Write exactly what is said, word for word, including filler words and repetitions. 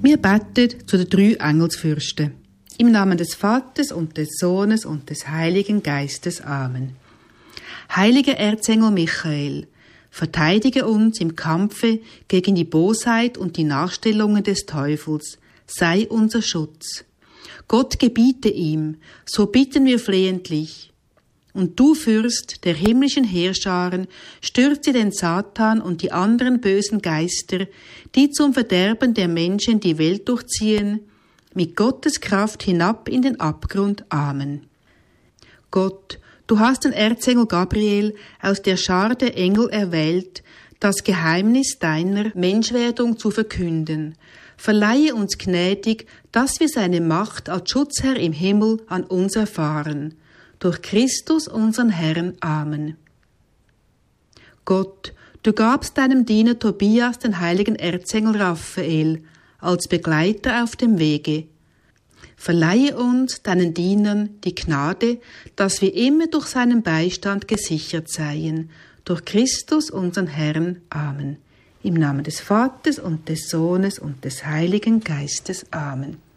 Wir beten zu den drei Engelsfürsten. Im Namen des Vaters und des Sohnes und des Heiligen Geistes. Amen. Heiliger Erzengel Michael, verteidige uns im Kampfe gegen die Bosheit und die Nachstellungen des Teufels. Sei unser Schutz. Gott gebiete ihm, so bitten wir flehentlich. Und du, Fürst der himmlischen Heerscharen, stürze den Satan und die anderen bösen Geister, die zum Verderben der Menschen die Welt durchziehen, mit Gottes Kraft hinab in den Abgrund. Amen. Gott, du hast den Erzengel Gabriel aus der Schar der Engel erwählt, das Geheimnis deiner Menschwerdung zu verkünden. Verleihe uns gnädig, dass wir seine Macht als Schutzherr im Himmel an uns erfahren. Durch Christus, unseren Herrn. Amen. Gott, du gabst deinem Diener Tobias den heiligen Erzengel Raphael als Begleiter auf dem Wege. Verleihe uns, deinen Dienern, die Gnade, dass wir immer durch seinen Beistand gesichert seien. Durch Christus, unseren Herrn. Amen. Im Namen des Vaters und des Sohnes und des Heiligen Geistes. Amen.